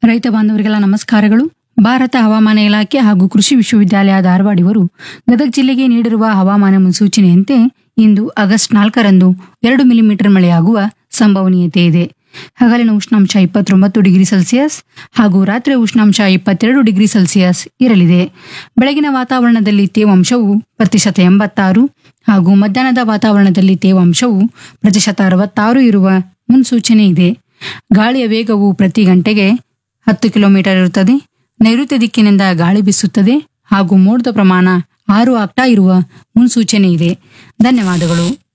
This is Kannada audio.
ರೈತ ಬಾಂಧವರಿಗೆಲ್ಲ ನಮಸ್ಕಾರಗಳು. ಭಾರತ ಹವಾಮಾನ ಇಲಾಖೆ ಹಾಗೂ ಕೃಷಿ ವಿಶ್ವವಿದ್ಯಾಲಯ ಧಾರವಾಡ ಇವರು ಗದಗ ಜಿಲ್ಲೆಗೆ ನೀಡಿರುವ ಹವಾಮಾನ ಮುನ್ಸೂಚನೆಯಂತೆ ಇಂದು ಆಗಸ್ಟ್ 4ರಂದು 2 ಮಿಲಿಮೀಟರ್ ಮಳೆಯಾಗುವ ಸಂಭವನೀಯತೆ ಇದೆ. ಹಗಲಿನ ಉಷ್ಣಾಂಶ 29 ಡಿಗ್ರಿ ಸೆಲ್ಸಿಯಸ್ ಹಾಗೂ ರಾತ್ರಿ ಉಷ್ಣಾಂಶ 22 ಡಿಗ್ರಿ ಸೆಲ್ಸಿಯಸ್ ಇರಲಿದೆ. ಬೆಳಗಿನ ವಾತಾವರಣದಲ್ಲಿ ತೇವಾಂಶವು ಪ್ರತಿಶತ 86 ಹಾಗೂ ಮಧ್ಯಾಹ್ನದ ವಾತಾವರಣದಲ್ಲಿ ತೇವಾಂಶವು ಪ್ರತಿಶತ 66 ಇರುವ ಮುನ್ಸೂಚನೆ ಇದೆ. ಗಾಳಿಯ ವೇಗವು ಪ್ರತಿ ಗಂಟೆಗೆ 10 ಕಿಲೋಮೀಟರ್ ಇರುತ್ತದೆ. ನೈಋತ್ಯ ದಿಕ್ಕಿನಿಂದ ಗಾಳಿ ಬೀಸುತ್ತದೆ ಹಾಗೂ ಮೋಡದ ಪ್ರಮಾಣ 6 ಆಗ್ತಾ ಇರುವ ಮುನ್ಸೂಚನೆ ಇದೆ. ಧನ್ಯವಾದಗಳು.